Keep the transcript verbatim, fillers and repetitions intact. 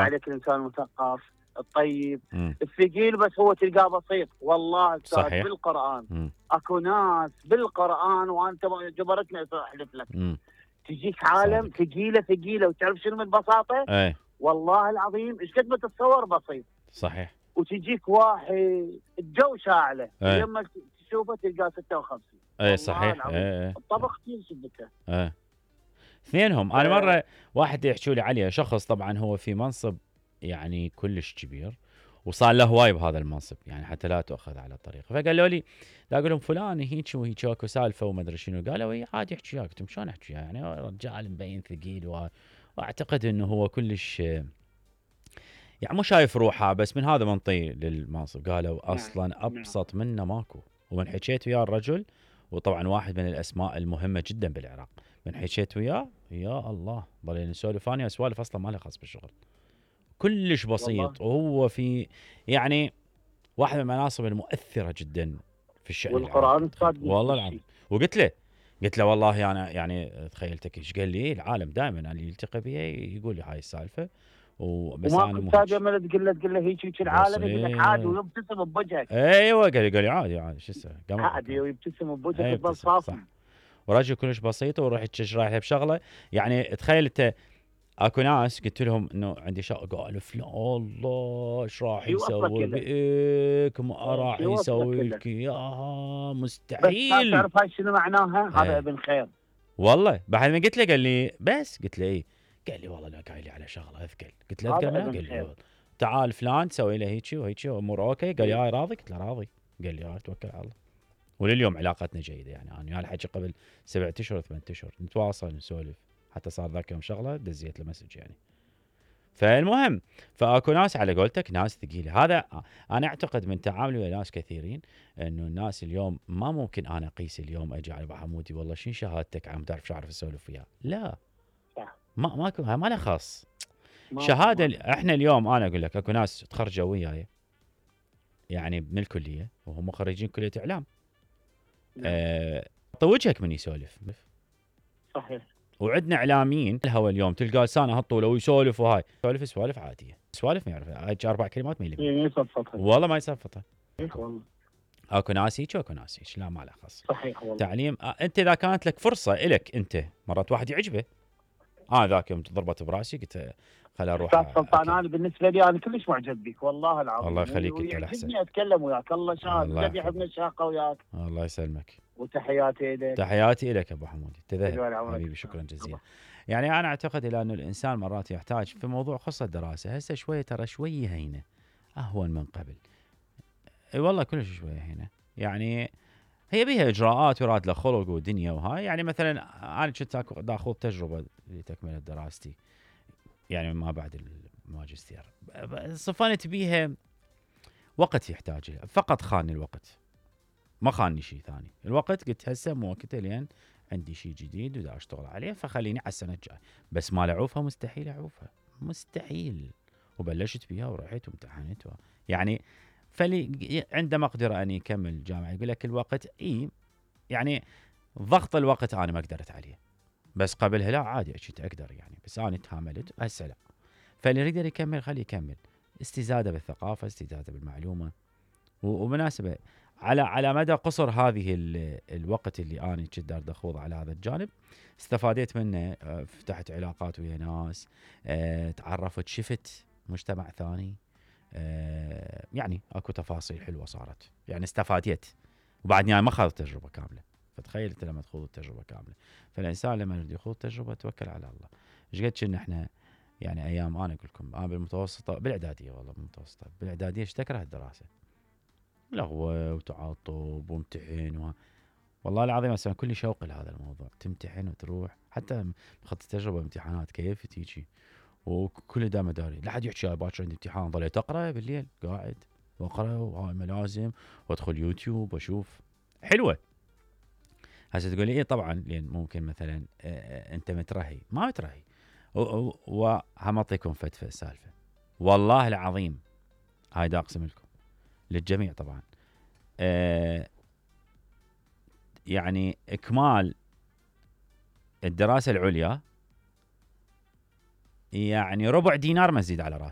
عليك الانسان المثقف الطيب الثقيل، بس هو تلقاه بسيط. والله استاذ بالقران م. اكو ناس بالقران وانت جبرتني احلف لك م. تجيك عالم ثقيله ثقيله وتعرف شنو من بساطه؟ اي والله العظيم ايش قد ما تتصور بسيط. صحيح. وتجيك واحد الجو شاعله لما تشوفه تلقاه ستة وخمسين. اي صحيح. اي الطبخ كثير شبكه. اي اثنينهم. انا مره واحد يحكوا لي عليه شخص طبعا هو في منصب يعني كلش كبير وصار له هواي بهذا المنصب، يعني حتى لا تؤخذ على الطريق. فقالوا لي دا اقول لهم فلان هيك وهيك اكو سالفه وما ادري شنو. قالوا اي عادي احكي وياك. قلت شلون احكي يعني رجال مبين ثقيل و... واعتقد انه هو كلش يعني مو شايف روحه بس من هذا منطي للمنصب. قالوا اصلا ابسط منه ماكو. ومن حكيت ويا الرجل، وطبعا واحد من الاسماء المهمه جدا بالعراق، من حكيت وياه يا الله ضلينا نسولف اني اسوالف اصلا ما لها خاص بالشغل، كلش بسيط. وهو في يعني واحد من المناصب المؤثره جدا في الشأن والقرآن والله العظيم. وقلت له قلت له والله انا يعني تخيلتك ايش قال لي العالم دائما اللي يلتقي بي يقول لي هاي السالفه وبس انا مو استاذ ما تقول له تقول له هيك هيك العالم يقول لك عادي ويبتسم بوجهك. ايوه قال لي قال لي عادي عادي شو اسوي عادي ويبتسم بوجهك يظل صافي. ورجل كلش بسيط وروح رايح بشغله. يعني تخيل انت اكو ناس قلت لهم انه عندي شغله قالوا فلان الله ايش راح يسوي بك ما راح يسوي لك اياها مستحيل. بس تعرف هاي شنو معناها؟ هذا ابن خير والله. بعد ما قلت له قال لي بس قلت له ايه قال لي والله لا قايل لي على شغله اثقل. قلت له اثقل قال لي تعال فلان تسوي له هيك وهيك امور اوكي. قال لي هاي راضي؟ قلت له راضي. قال لي هاي توكل على الله. ولليوم علاقتنا جيده يعني انا يعني الحكي قبل سبعة اشهر ثمانية اشهر نتواصل نسولف حتى صار ذاك يوم شغله دزيت له مسج يعني. فالمهم فاكو ناس على قولتك ناس ثقيله. هذا انا اعتقد من تعاملي ويا ناس كثيرين انه الناس اليوم ما ممكن انا اقيس اليوم اجي على ابو حمودي والله شنو شهادتك عم تعرف شو اعرف اسولف وياه. لا ما ماكو ما له خاص شهاده. ما. احنا اليوم انا اقول لك اكو ناس تخرجوا وياي يعني من الكليه وهم خريجين كليه اعلام أه وجهك من يسولف صحيح. وعندنا اعلاميين الهوا اليوم تلقى لسانه هالطوله ويسولف وهاي سولف سوالف عاديه سوالف ما يعرف هيك اربع كلمات ما يلم والله ما يصفطها. والله اكو ناس هيك واكو ناس هيك لا ما له خاص. صحيح والله. تعليم انت اذا كانت لك فرصه الك انت مرات واحد يعجبه انا ذاك يوم ضربت براسي قلت خل اروح. استاذ سلطان انا بالنسبه لي انا كلش معجب بك والله العظيم. الله يخليك انت الاحسن. يعجبني اتكلم وياك الله شاهد قد يحبني الشاقه وياك. الله يسلمك. وتحياتي لك. تحياتي لك ابو حمودي تذهب حبيبي شكرا جزيلا. يعني انا اعتقد الى انه الانسان مرات يحتاج في موضوع خص الدراسه هسه شويه ترى شويه هينه اهون من قبل. اي والله كلش شويه هينه يعني هي بيها اجراءات ويراد له خلق ودنيا وهاي. يعني مثلا انا كنت اخذ تجربه لتكمله دراستي يعني ما بعد الماجستير صفنت بيها وقت يحتاج له فقط خاني الوقت ما خاني شيء ثاني. الوقت قلت هسه مو وقته لين عندي شيء جديد ودا اشتغل عليه فخليني على السنه الجايه. بس ما اعوفها مستحيل اعوفها مستحيل. وبلشت بيها ورحت وامتحنت يعني فلي عنده مقدره اني اكمل الجامعه. يقول لك الوقت اي يعني ضغط الوقت انا ما قدرت عليه بس قبلها لا عادي كنت اقدر يعني بس انا تحاملت هسه لا. فاللي يقدر يكمل خليه يكمل. استزاده بالثقافه استزاده بالمعلومه. ومناسبه على على مدى قصر هذه الوقت اللي انا كنت دار اخوض على هذا الجانب استفاديت منه. فتحت علاقات ويا ناس أه تعرفت شفت مجتمع ثاني أه يعني اكو تفاصيل حلوه صارت يعني استفاديت. وبعدني انا ما اخذت تجربه كامله فتخيل انت لما تخوض التجربه كامله. فالانسان لما يريد يخوض تجربه توكل على الله. ايش قد كنا احنا يعني ايام انا اقول لكم انا بالمتوسطه بالاعداديه والله بالمتوسطه بالاعداديه ايش تكره الدراسه لغوه وتعاطب وامتحن و... والله العظيم اسمع كل شوق لهذا الموضوع تمتحن وتروح حتى خدت تجربه امتحانات كيف تيجي وكل دا مداري لا حد يحكي باكر عندي امتحان ضليت اقرا بالليل قاعد واقرا وهاي ملازم وادخل يوتيوب واشوف حلوه. هسه تقول لي ايه طبعا لان ممكن مثلا انت مترهي ما مترهي وهم اعطيكم فتفه سالفه والله العظيم هاي دا اقسم لكم للجميع طبعا آه يعني اكمال الدراسه العليا يعني ربع دينار ما تزيد على راتب